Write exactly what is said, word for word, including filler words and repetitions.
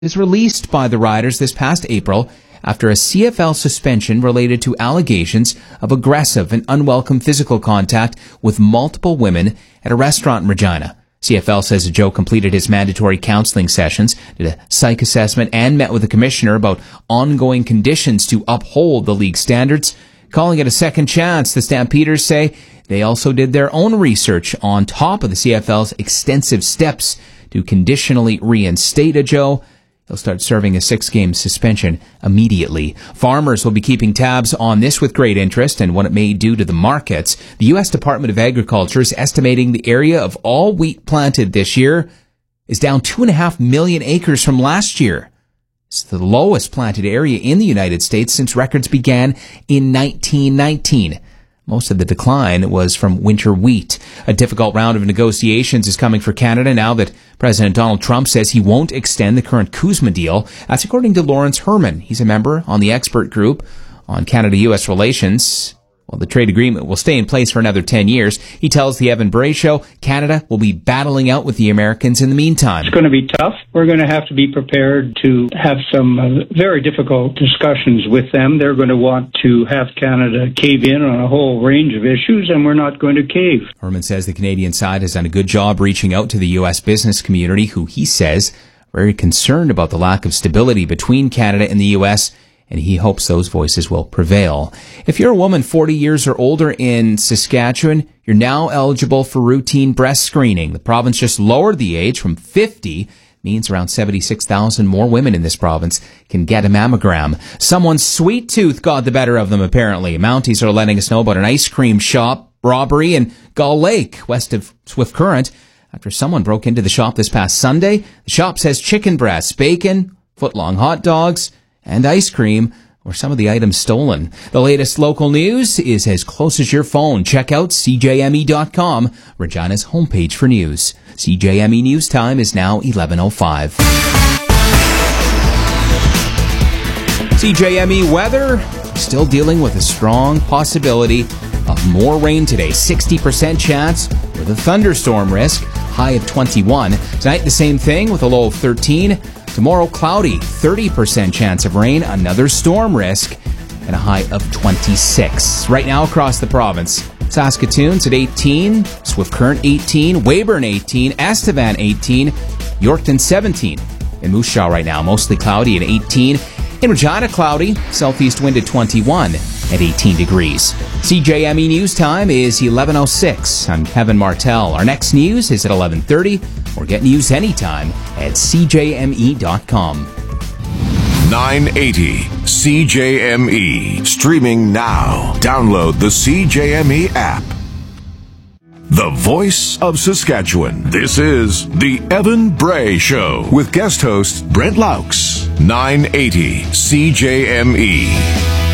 is released by the Riders this past April after a C F L suspension related to allegations of aggressive and unwelcome physical contact with multiple women at a restaurant in Regina. C F L says Joe completed his mandatory counseling sessions, did a psych assessment, and met with the commissioner about ongoing conditions to uphold the league standards. Calling it a second chance, the Stampeders say they also did their own research on top of the C F L's extensive steps to conditionally reinstate a Joe. He'll start serving a six-game suspension immediately. Farmers will be keeping tabs on this with great interest and what it may do to the markets. The U S Department of Agriculture is estimating the area of all wheat planted this year is down two and a half million acres from last year. It's the lowest planted area in the United States since records began in nineteen nineteen. Most of the decline was from winter wheat. A difficult round of negotiations is coming for Canada now that President Donald Trump says he won't extend the current CUSMA deal. That's according to Lawrence Herman. He's a member on the expert group on Canada-U S relations. Well, the trade agreement will stay in place for another ten years. He tells the Evan Bray Show Canada will be battling out with the Americans in the meantime. It's going to be tough. We're going to have to be prepared to have some uh, very difficult discussions with them. They're going to want to have Canada cave in on a whole range of issues, and we're not going to cave. Herman says the Canadian side has done a good job reaching out to the U S business community, who he says are very concerned about the lack of stability between Canada and the U S, and he hopes those voices will prevail. If you're a woman forty years or older in Saskatchewan, you're now eligible for routine breast screening. The province just lowered the age from fifty, means around seventy-six thousand more women in this province can get a mammogram. Someone's sweet tooth got the better of them, apparently. Mounties are letting us know about an ice cream shop robbery in Gull Lake, west of Swift Current, after someone broke into the shop this past Sunday. The shop says chicken breasts, bacon, foot-long hot dogs, and ice cream were some of the items stolen. The latest local news is as close as your phone. Check out C J M E dot com, Regina's homepage for news. C J M E News Time is now eleven oh five. C J M E weather, still dealing with a strong possibility of more rain today. sixty percent chance with a thunderstorm risk, high of twenty-one. Tonight, the same thing with a low of thirteen. Tomorrow, cloudy, thirty percent chance of rain, another storm risk, and a high of twenty-six. Right now across the province, Saskatoon's at eighteen, Swift Current eighteen, Weyburn eighteen, Estevan eighteen, Yorkton seventeen. In Moose Jaw right now, mostly cloudy at eighteen. In Regina, cloudy, southeast wind at twenty-one at eighteen degrees. C J M E News Time is eleven oh six. I'm Kevin Martell. Our next news is at eleven thirty. Or get news anytime at C J M E dot com. nine eighty C J M E. Streaming now. Download the C J M E app. The voice of Saskatchewan. This is the Evan Bray Show with guest host Brent Laux. nine eighty C J M E.